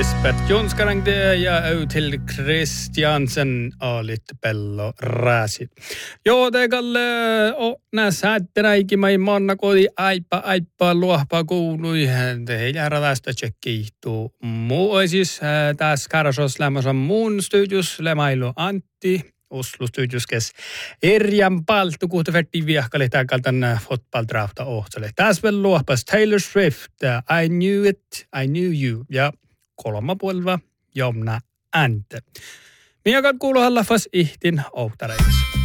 Lisbeth Jonskarang det ja till Christiansen och lite bello räsit. Joo, te kalle o näissä ätteräikin mai manna kodi aipa luohpa kuului. Te heillä radasta tsekkiihtuu. Muu siis tässä karasos lämmössä muun studios lemailu Antti. Oslo studios kes Erjan paltu kuhta verti viehkalle täältä fotballdrafta ohtsalle. Tässä vielä luohpas Taylor Swift, I Knew It, I Knew You ja kolmapuolva Jomna Ante. Minä kuuluhan lafas ihtin ohtareissa.